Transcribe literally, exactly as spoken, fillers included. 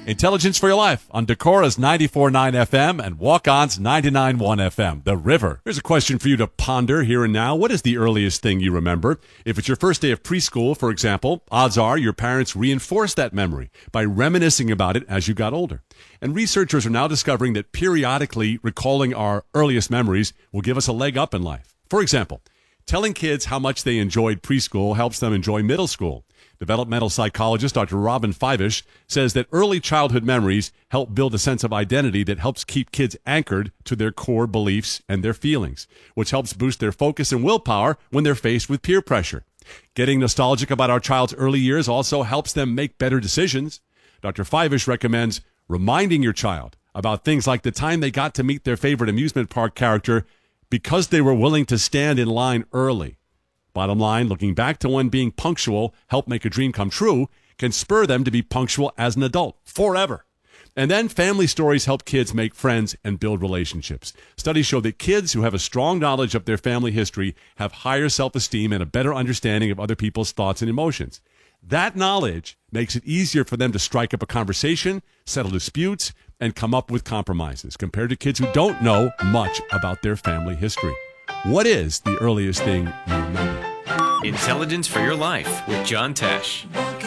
Intelligence for Your Life on Decora's ninety-four point nine F M and Walk-On's ninety-nine point one F M, The River. Here's a question for you to ponder here and now. What is the earliest thing you remember? If it's your first day of preschool, for example, odds are your parents reinforced that memory by reminiscing about it as you got older. And researchers are now discovering that periodically recalling our earliest memories will give us a leg up in life. For example, telling kids how much they enjoyed preschool helps them enjoy middle school. Developmental psychologist Doctor Robin Fivish says that early childhood memories help build a sense of identity that helps keep kids anchored to their core beliefs and their feelings, which helps boost their focus and willpower when they're faced with peer pressure. Getting nostalgic about our child's early years also helps them make better decisions. Doctor Fivish recommends reminding your child about things like the time they got to meet their favorite amusement park character because they were willing to stand in line early. Bottom line, looking back to when being punctual helped make a dream come true can spur them to be punctual as an adult forever. And then family stories help kids make friends and build relationships. Studies show that kids who have a strong knowledge of their family history have higher self-esteem and a better understanding of other people's thoughts and emotions. That knowledge makes it easier for them to strike up a conversation, settle disputes, and come up with compromises compared to kids who don't know much about their family history. What is the earliest thing you remember? Intelligence for Your Life with John Tesh.